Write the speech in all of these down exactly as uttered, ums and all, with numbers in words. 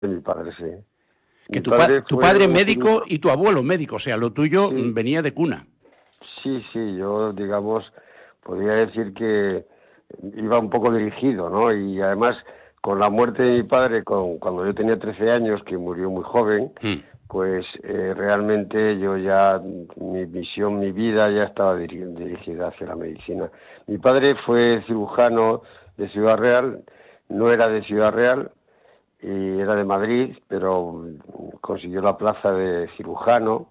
de mi padre, sí. Que Mi tu, pa padre tu fue padre un médico cirujano. y tu abuelo médico, o sea, lo tuyo mm, Sí, venía de cuna. sí, sí, yo, digamos, podría decir que iba un poco dirigido, ¿no? Y además, con la muerte de mi padre, con, cuando yo tenía trece años, que murió muy joven, Mm. pues eh, realmente yo ya, mi visión, mi vida ya estaba diri- dirigida hacia la medicina. Mi padre fue cirujano de Ciudad Real, no era de Ciudad Real, y era de Madrid, pero consiguió la plaza de cirujano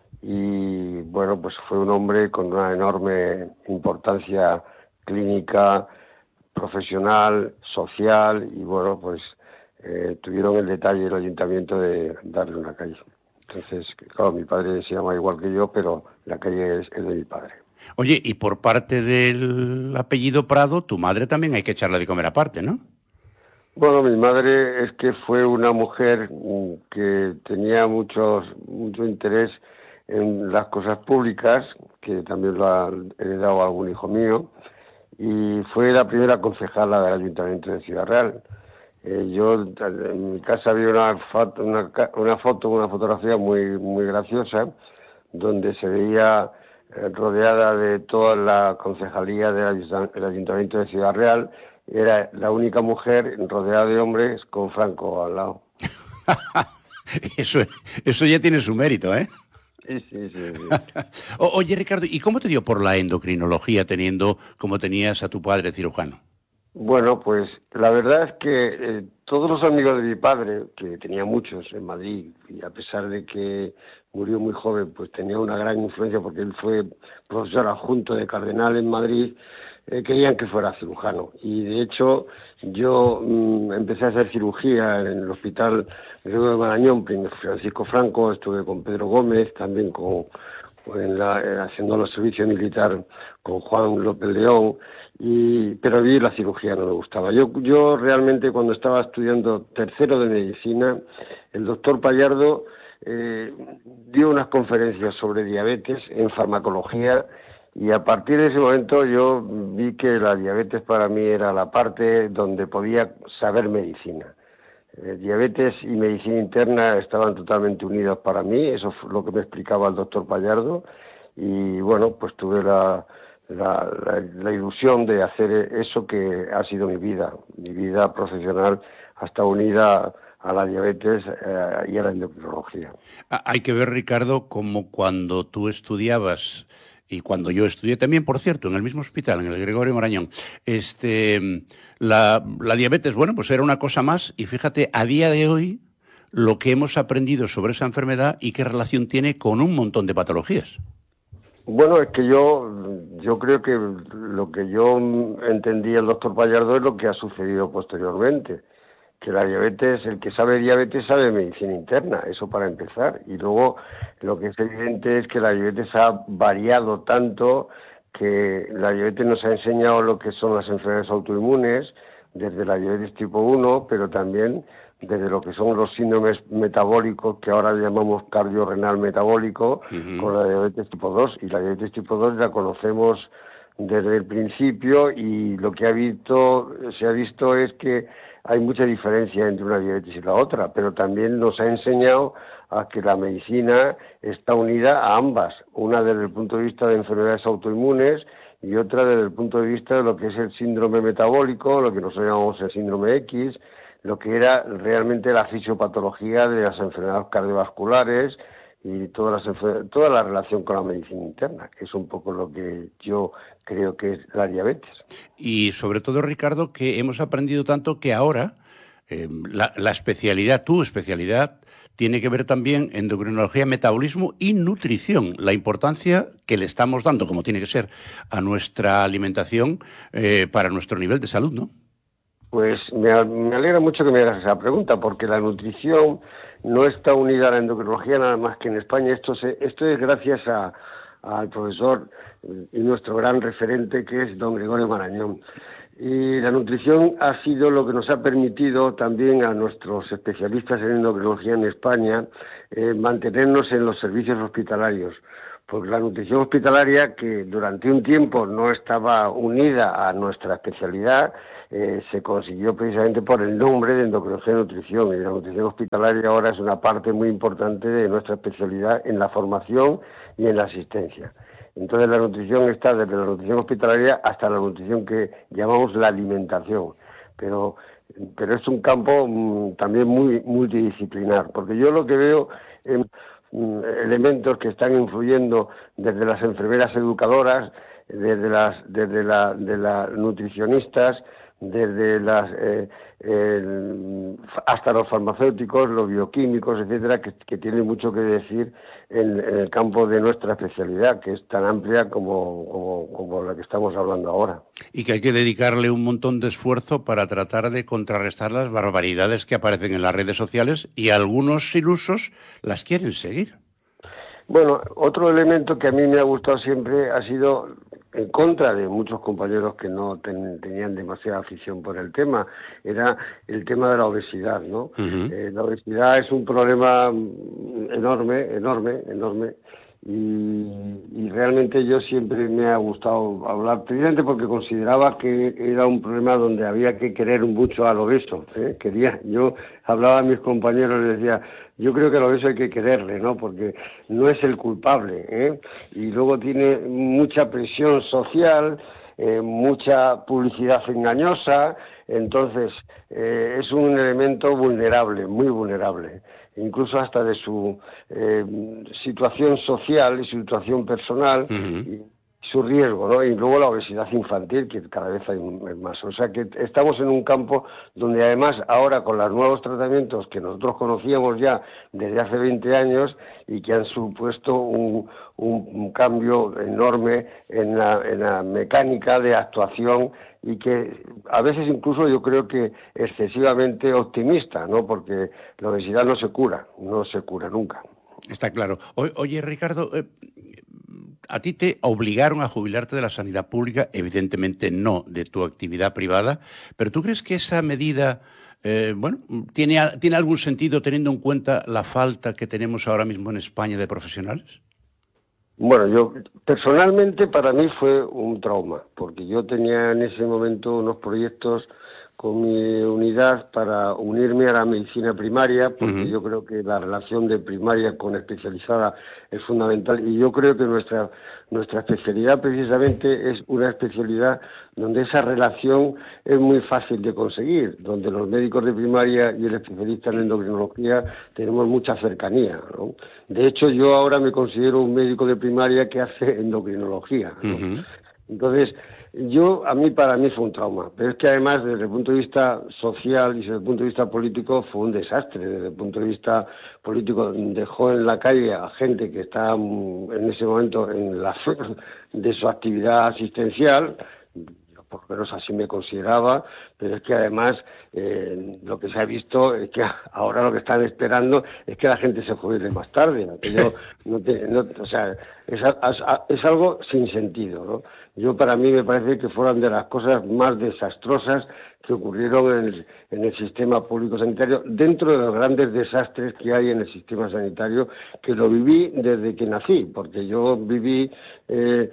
y bueno, pues fue un hombre con una enorme importancia clínica, profesional, social y bueno, pues eh, tuvieron el detalle el ayuntamiento de darle una calle. Entonces, claro, mi padre se llama igual que yo, pero la calle es, es de mi padre. Oye, y por parte del apellido Prado, tu madre también hay que echarla de comer aparte, ¿no? Bueno, mi madre es que fue una mujer mm, que tenía muchos, mucho interés en las cosas públicas, que también lo ha heredado algún hijo mío, y fue la primera concejala del Ayuntamiento de Ciudad Real. Eh, yo en mi casa había una foto, una, una foto, una fotografía muy, muy graciosa, donde se veía eh, rodeada de toda la concejalía del Ayuntamiento de Ciudad Real. Era la única mujer rodeada de hombres con Franco al lado. Eso, eso ya tiene su mérito, ¿eh? Sí, sí, sí, sí. O, oye, Ricardo, ¿y cómo te dio por la endocrinología teniendo como tenías a tu padre cirujano? Bueno, pues la verdad es que eh, todos los amigos de mi padre, que tenía muchos en Madrid, y a pesar de que murió muy joven, pues tenía una gran influencia porque él fue profesor adjunto de Cardenal en Madrid, eh, querían que fuera cirujano. Y de hecho yo mm, empecé a hacer cirugía en el Hospital Gregorio de Marañón, primero Francisco Franco, estuve con Pedro Gómez, también con, en la, eh, haciendo los servicios militar con Juan López León, y, pero a mí la cirugía no me gustaba. Yo, yo realmente cuando estaba estudiando tercero de medicina, el doctor Pallardo eh, dio unas conferencias sobre diabetes en farmacología y a partir de ese momento yo vi que la diabetes para mí era la parte donde podía saber medicina. Eh, diabetes y medicina interna estaban totalmente unidas para mí, eso fue lo que me explicaba el doctor Pallardo, y bueno, pues tuve la, la, la, la ilusión de hacer eso que ha sido mi vida, mi vida profesional hasta unida a la diabetes eh, y a la endocrinología. Ah, hay que ver, Ricardo, como cuando tú estudiabas y cuando yo estudié también, por cierto, en el mismo hospital, en el Gregorio Marañón, este, la, la diabetes, bueno, pues era una cosa más y fíjate, a día de hoy, lo que hemos aprendido sobre esa enfermedad y qué relación tiene con un montón de patologías. Bueno, es que yo, yo creo que lo que yo entendí el doctor Pallardo es lo que ha sucedido posteriormente, que la diabetes, el que sabe diabetes sabe medicina interna, eso para empezar. Y luego lo que es evidente es que la diabetes ha variado tanto que la diabetes nos ha enseñado lo que son las enfermedades autoinmunes, desde la diabetes tipo uno, pero también desde lo que son los síndromes metabólicos, que ahora llamamos cardiorrenal metabólico, Uh -huh. con la diabetes tipo dos. Y la diabetes tipo dos la conocemos desde el principio y lo que ha visto, se ha visto es que hay mucha diferencia entre una diabetes y la otra, pero también nos ha enseñado a que la medicina está unida a ambas, una desde el punto de vista de enfermedades autoinmunes y otra desde el punto de vista de lo que es el síndrome metabólico, lo que nosotros llamamos el síndrome X, lo que era realmente la fisiopatología de las enfermedades cardiovasculares y todas las, toda la relación con la medicina interna, que es un poco lo que yo creo que es la diabetes. Y sobre todo, Ricardo, que hemos aprendido tanto que ahora eh, la, la especialidad, tu especialidad, tiene que ver también endocrinología, metabolismo y nutrición, la importancia que le estamos dando, como tiene que ser, a nuestra alimentación eh, para nuestro nivel de salud, ¿no? Pues me, me alegra mucho que me hagas esa pregunta, porque la nutrición no está unida a la endocrinología nada más que en España. Esto, se, esto es gracias a, al profesor y nuestro gran referente, que es don Gregorio Marañón. Y la nutrición ha sido lo que nos ha permitido también a nuestros especialistas en endocrinología en España eh, mantenernos en los servicios hospitalarios, Pues la nutrición hospitalaria, que durante un tiempo no estaba unida a nuestra especialidad, eh, se consiguió precisamente por el nombre de endocrinología y nutrición, y la nutrición hospitalaria ahora es una parte muy importante de nuestra especialidad en la formación y en la asistencia. Entonces la nutrición está desde la nutrición hospitalaria hasta la nutrición que llamamos la alimentación, pero pero es un campo mmm, también muy multidisciplinar, porque yo lo que veo en mmm, elementos que están influyendo desde las enfermeras educadoras, desde las desde la de las nutricionistas, desde las eh, el, hasta los farmacéuticos, los bioquímicos, etcétera, que, que tienen mucho que decir en, en el campo de nuestra especialidad, que es tan amplia como, como, como la que estamos hablando ahora. Y que hay que dedicarle un montón de esfuerzo para tratar de contrarrestar las barbaridades que aparecen en las redes sociales, y algunos ilusos las quieren seguir. Bueno, otro elemento que a mí me ha gustado siempre ha sido, en contra de muchos compañeros que no ten, tenían demasiada afición por el tema, era el tema de la obesidad, ¿no? Uh-huh. Eh, la obesidad es un problema enorme, enorme, enorme, y, y realmente yo siempre me ha gustado hablar, precisamente porque consideraba que era un problema donde había que querer mucho al obeso, ¿eh? Quería, yo hablaba a mis compañeros y les decía, yo creo que al obeso hay que quererle, ¿no? Porque no es el culpable, ¿eh? Y luego tiene mucha presión social, eh, mucha publicidad engañosa, entonces eh, es un elemento vulnerable, muy vulnerable, incluso hasta de su eh, situación social y su situación personal. Uh-huh. Y su riesgo, ¿no? Y luego la obesidad infantil, que cada vez hay más. O sea que estamos en un campo donde además ahora con los nuevos tratamientos que nosotros conocíamos ya desde hace veinte años y que han supuesto un, un, un cambio enorme en la, en la mecánica de actuación, y que a veces incluso yo creo que excesivamente optimista, ¿no? Porque la obesidad no se cura, no se cura nunca. Está claro. O, oye, Ricardo, eh, ¿a ti te obligaron a jubilarte de la sanidad pública? Evidentemente no, de tu actividad privada, pero ¿tú crees que esa medida, eh, bueno, tiene, tiene algún sentido teniendo en cuenta la falta que tenemos ahora mismo en España de profesionales? Bueno, yo personalmente para mí fue un trauma, porque yo tenía en ese momento unos proyectos con mi unidad para unirme a la medicina primaria, porque uh-huh. yo creo que la relación de primaria con especializada es fundamental, y yo creo que nuestra nuestra especialidad precisamente es una especialidad donde esa relación es muy fácil de conseguir, donde los médicos de primaria y el especialista en endocrinología tenemos mucha cercanía, ¿no? De hecho, yo ahora me considero un médico de primaria que hace endocrinología, ¿no? Uh-huh. Entonces, yo, a mí, para mí fue un trauma, pero es que además desde el punto de vista social y desde el punto de vista político fue un desastre. Desde el punto de vista político dejó en la calle a gente que está en ese momento en la flor de su actividad asistencial, por lo menos así me consideraba, pero es que además eh, lo que se ha visto es que ahora lo que están esperando es que la gente se jubile más tarde, ¿no? Que yo no te, no, o sea, es, es, es algo sin sentido, ¿no? Yo, para mí, me parece que fueron de las cosas más desastrosas que ocurrieron en el, en el sistema público sanitario, dentro de los grandes desastres que hay en el sistema sanitario, que lo viví desde que nací, porque yo viví eh,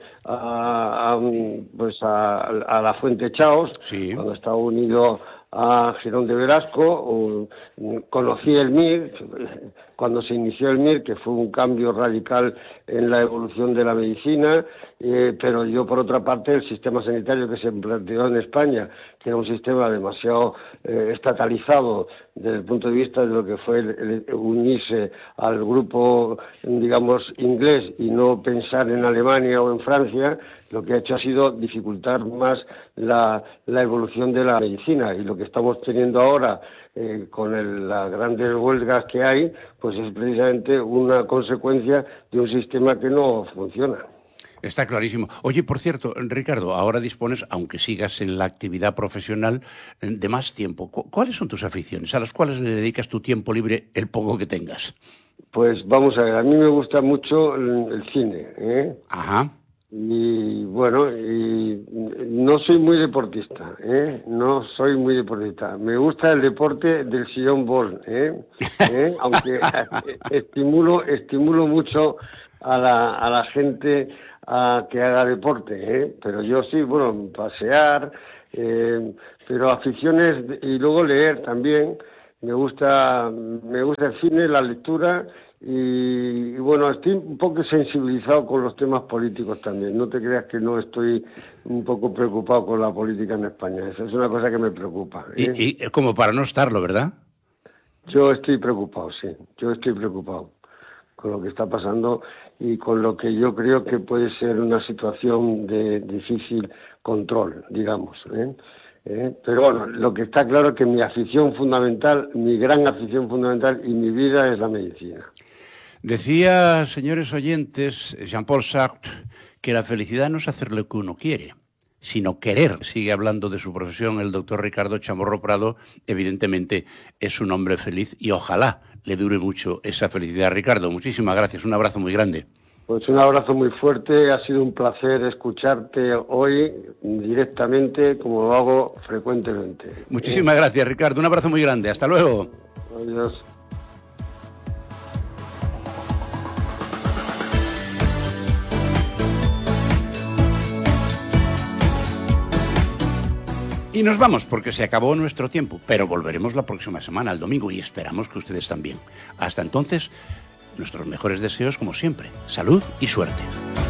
a, a, pues a, a la Fuente Chaos, sí. Cuando estaba unido a Girón de Velasco, conocí el M I R, cuando se inició el M I R, que fue un cambio radical en la evolución de la medicina, eh, pero yo, por otra parte, el sistema sanitario que se planteó en España, que era un sistema demasiado eh, estatalizado desde el punto de vista de lo que fue el, el unirse al grupo, digamos, inglés y no pensar en Alemania o en Francia, lo que ha hecho ha sido dificultar más la, la evolución de la medicina, y lo que estamos teniendo ahora eh, con el, las grandes huelgas que hay, pues es precisamente una consecuencia de un sistema que no funciona. Está clarísimo. Oye, por cierto, Ricardo, ahora dispones, aunque sigas en la actividad profesional, de más tiempo. ¿Cuáles son tus aficiones? ¿A las cuales le dedicas tu tiempo libre, el poco que tengas? Pues vamos a ver, a mí me gusta mucho el, el cine, ¿eh? Ajá. Y bueno, y no soy muy deportista, ¿eh? No soy muy deportista. Me gusta el deporte del sillón ball, ¿eh? ¿Eh? Aunque estimulo, estimulo mucho a la, a la gente a que haga deporte, ¿eh? Pero yo sí, bueno, pasear, eh, pero aficiones y luego leer también. Me gusta, me gusta el cine, la lectura y, y bueno, estoy un poco sensibilizado con los temas políticos también. No te creas que no estoy un poco preocupado con la política en España. Esa es una cosa que me preocupa, ¿eh? Y, y como para no estarlo, ¿verdad? Yo estoy preocupado, sí. Yo estoy preocupado con lo que está pasando y con lo que yo creo que puede ser una situación de difícil control, digamos, ¿eh? ¿Eh? Pero bueno, lo que está claro es que mi afición fundamental, mi gran afición fundamental y mi vida es la medicina. Decía, señores oyentes, Jean-Paul Sartre, que la felicidad no es hacer lo que uno quiere, sino querer. Sigue hablando de su profesión el doctor Ricardo Chamorro Prado. Evidentemente es un hombre feliz y ojalá le dure mucho esa felicidad. Ricardo, muchísimas gracias, un abrazo muy grande. Pues un abrazo muy fuerte, ha sido un placer escucharte hoy directamente, como lo hago frecuentemente. Muchísimas ¿Eh? gracias, Ricardo, un abrazo muy grande, hasta luego. Adiós. Y nos vamos porque se acabó nuestro tiempo, pero volveremos la próxima semana, el domingo, y esperamos que ustedes también. Hasta entonces, nuestros mejores deseos como siempre, salud y suerte.